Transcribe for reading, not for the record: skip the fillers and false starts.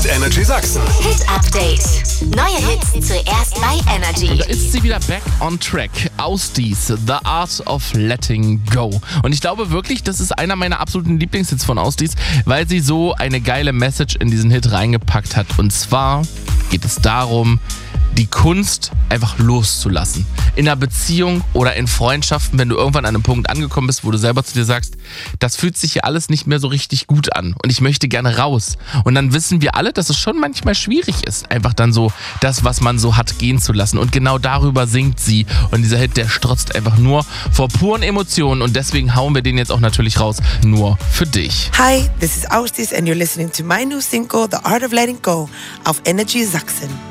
Energy Sachsen. Hit Update. Neue Hits zuerst bei Energy. Da ist sie wieder back on track. Ausdies, The Art of Letting Go. Und ich glaube wirklich, das ist einer meiner absoluten Lieblingshits von Ausdies, weil sie so eine geile Message in diesen Hit reingepackt hat. Und zwar geht es darum, die Kunst einfach loszulassen. In einer Beziehung oder in Freundschaften, wenn du irgendwann an einem Punkt angekommen bist, wo du selber zu dir sagst, das fühlt sich hier alles nicht mehr so richtig gut an und ich möchte gerne raus. Und dann wissen wir alle, dass es schon manchmal schwierig ist, einfach dann so das, was man so hat, gehen zu lassen. Und genau darüber singt sie. Und dieser Hit, der strotzt einfach nur vor puren Emotionen und deswegen hauen wir den jetzt auch natürlich raus, nur für dich. Hi, this is Ausdies and you're listening to my new single, The Art of Letting Go, auf Energy Sachsen.